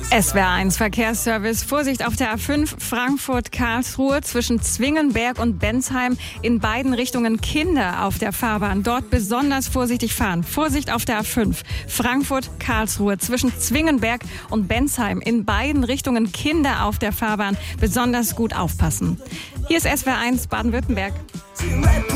SWR1 Verkehrsservice. Vorsicht auf der A5 Frankfurt-Karlsruhe zwischen Zwingenberg und Bensheim. In beiden Richtungen Kinder auf der Fahrbahn. Dort besonders vorsichtig fahren. Vorsicht auf der A5 Frankfurt-Karlsruhe zwischen Zwingenberg und Bensheim. In beiden Richtungen Kinder auf der Fahrbahn. Besonders gut aufpassen. Hier ist SWR1 Baden-Württemberg.